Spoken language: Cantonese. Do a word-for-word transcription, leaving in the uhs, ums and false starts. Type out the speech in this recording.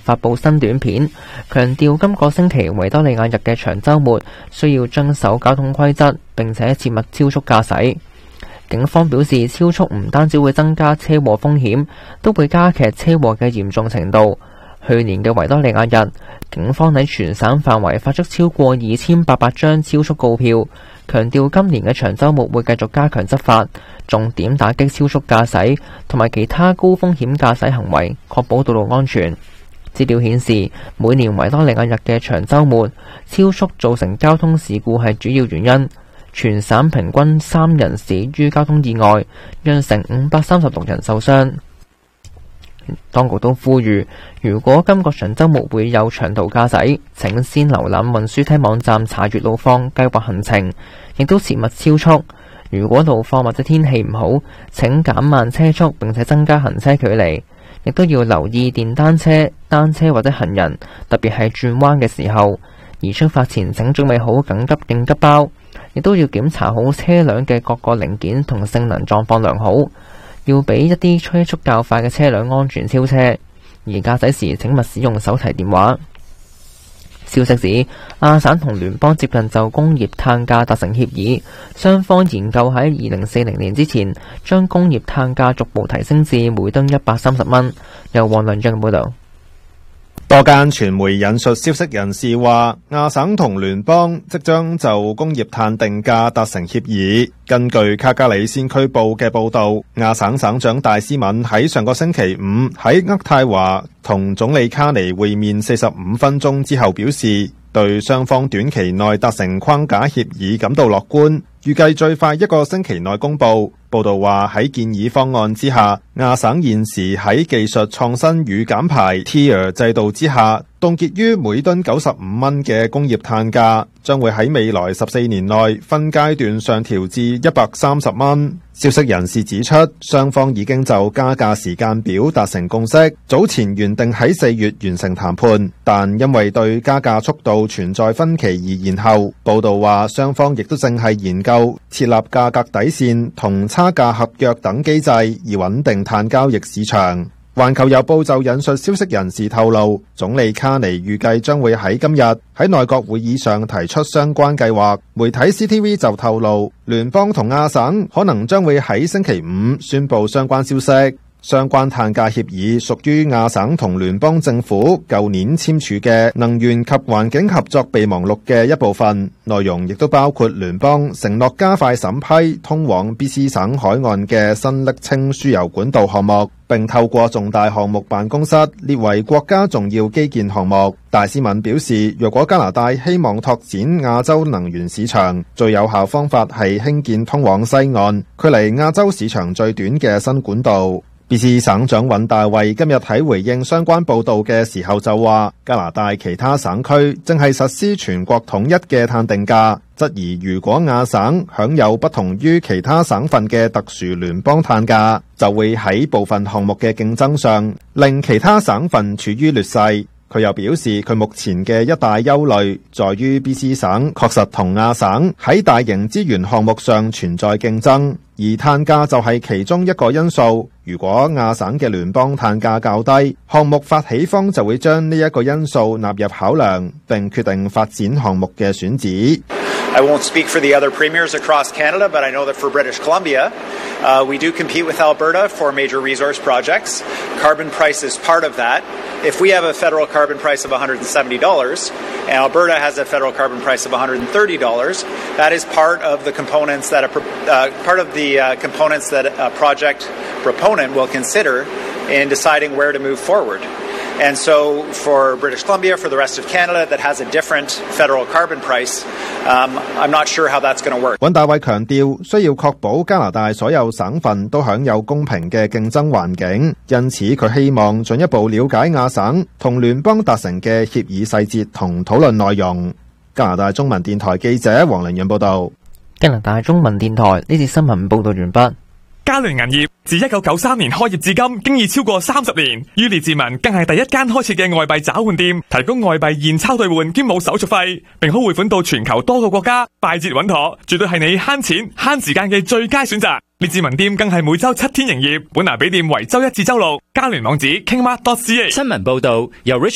發布新短片，強調今個星期維多利亞日嘅長週末需要遵守交通規則，並且切勿超速駕駛。警方表示，超速唔單止會增加車禍風險，都會加劇車禍嘅嚴重程度。去年嘅維多利亞日，警方喺全省範圍發出超過二千八百張超速告票，強調今年嘅長週末會繼續加強執法，重點打擊超速駕駛同埋其他高風險駕駛行為，確保道路安全。資料顯示，每年維多利亞日嘅長週末，超速造成交通事故係主要原因。全省平均三人死於交通意外，釀成五百三十六人受傷。當局都呼籲，如果今個長週末會有長途駕駛，請先瀏覽運輸廳網站查閱路況，計劃行程，亦都切勿超速。如果路況或者天氣唔好，請減慢車速並且增加行車距離，亦都要留意電單車、單車或者行人，特別係轉彎嘅時候。而出發前請準備好緊急應急包，亦都要檢查好車輛嘅各個零件同性能狀況良好，要俾一啲車速較快嘅車輛安全超車。而駕駛時請勿使用手提電話。消息指，亞省同聯邦接近就工業碳價達成協議，雙方研究喺二零四零年之前將工業碳價逐步提升至每噸一百三十蚊。由黃良章報導。 多間傳媒引述消息人士話，亞省同聯邦即將就工業碳定價達成協議。根據卡加里先驅報嘅報導，亞省省長戴斯敏喺上個星期五喺渥太華同總理卡尼會面四十五分鐘之後表示，對雙方短期內達成框架協議感到樂觀，預計最快一個星期內公佈。報道話喺建議方案之下，亞省現時喺技術創新與減排 Tier 制度之下，凍結於每噸九十五蚊嘅工業碳價，將會喺未來十四年內分階段上調至一百三十蚊。消息人士指出，雙方已經就加價時間表達成共識，早前原定喺四月完成談判，但因為對加價速度存在分歧而延後。報道話，雙方亦都正係研究設立價格底線同差價合約等機制，以穩定碳交易市場。環球郵報就引述消息人士透露，總理卡尼預計將會喺今日喺內閣會議上提出相關計劃。媒體 C T V 就透露，聯邦同亞省可能將會喺星期五宣布相關消息。相關碳價協議屬於亞省同聯邦政府舊年簽署嘅能源及環境合作備忘錄嘅一部分，內容亦都包括聯邦承諾加快審批通往 B C 省海岸嘅新瀝青輸油管道項目，並透過重大項目辦公室列為國家重要基建項目。戴斯敏表示，若果加拿大希望拓展亞洲能源市場，最有效方法係興建通往西岸、距離亞洲市場最短嘅新管道。B C 省長尹大衛今日喺回應相關報導嘅時候就話，加拿大其他省區正係實施全國統一嘅碳定價，質疑如果亞省享有不同於其他省份嘅特殊聯邦碳價，就會喺部分項目嘅競爭上令其他省份處於劣勢。佢又表示，佢目前嘅一大憂慮在於 B C 省確實同亞省喺大型資源項目上存在競爭，而碳價就係其中一個因素。如果亞省嘅聯邦碳價較低，項目發起方就會將呢一個因素納入考量，並決定發展項目嘅選址。 I won't speak for the other premiers across Canada, but I know that for British Columbia, uh, we do compete with Alberta for major resource projects. Carbon price is part of that. If we have a federal carbon price of one hundred seventy dollars, and Alberta has a federal carbon price of one hundred thirty dollars, that is part of the components that a, uh, part of the uh, components that a project proponent will consider in deciding where to move forward. And so for British Columbia, for the rest of Canada that has a different federal carbon price, um, I'm not sure how that's going to work. 尹大衛強調，需要確保加拿大所有省份都享有公平嘅競爭環境，因此佢希望進一步了解亞省同聯邦達成嘅協議細節同討論內容。加拿大中文電台記者黃凌潤報導。 加拿大中文電台呢節新聞報導完畢。 嘉聯銀業自一九九三年開業至今，經已超過三十年。於列治文更係第一間開設嘅外幣找換店，提供外幣現鈔兌換兼冇手續費，並可匯款到全球多個國家，快捷穩妥，絕對係你慳錢慳時間嘅最佳選擇。列治文店更係每周七天營業，本拿比店為周一至周六。嘉聯網址 kingmart dot c a。新聞報道由 Rich